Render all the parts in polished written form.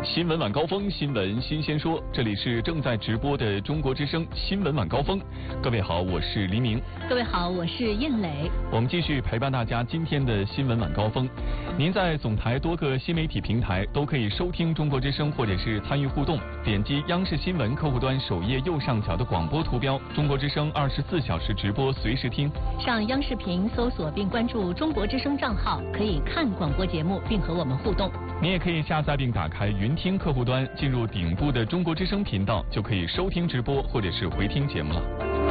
新闻晚高峰，新闻新鲜说，这里是正在直播的中国之声新闻晚高峰。各位好，我是黎明。 各位好，我是燕磊。 我们继续陪伴大家今天的新闻晚高峰。您在总台多个新媒体平台都可以收听中国之声，或者是参与互动。点击央视新闻客户端首页右上角的广播图标，中国之声24小时直播，随时听。 上央视频搜索并关注中国之声账号，可以看广播节目并和我们互动。 你也可以下载并打开云听客户端，进入顶部的中国之声频道，就可以收听直播或者是回听节目了。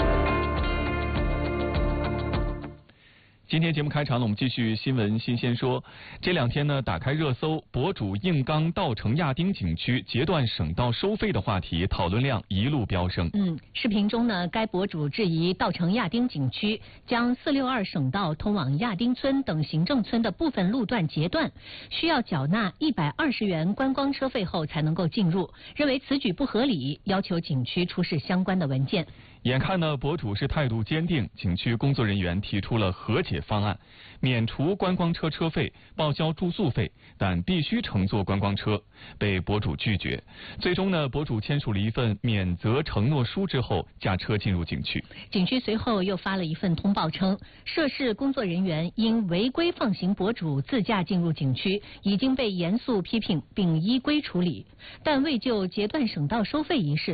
今天节目开场了，我们继续新闻新鲜说。这两天呢，打开热搜，博主硬刚稻城亚丁景区截断省道收费的话题，讨论量一路飙升。 视频中呢，该博主质疑稻城亚丁景区将462省道通往亚丁村等行政村的部分路段截断，需要缴纳120元观光车费后才能够进入，认为此举不合理，要求景区出示相关的文件。 眼看呢，博主是态度坚定，景区工作人员提出了和解方案，免除观光车车费，报销住宿费，但必须乘坐观光车，被博主拒绝。最终呢，博主签署了一份免责承诺书之后，驾车进入景区。 景区随后又发了一份通报称，涉事工作人员因违规放行博主自驾进入景区，已经被严肃批评并依规处理，但未就截断省道收费一事